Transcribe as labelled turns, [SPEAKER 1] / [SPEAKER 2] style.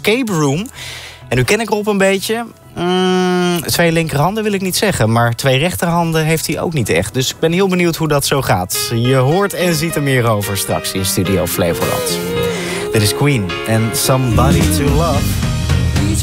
[SPEAKER 1] Escape Room. En nu ken ik Rob een beetje. 2 linkerhanden wil ik niet zeggen, maar 2 rechterhanden heeft hij ook niet echt. Dus ik ben heel benieuwd hoe dat zo gaat. Je hoort en ziet er meer over straks in Studio Flevoland. Dit is Queen en Somebody to Love.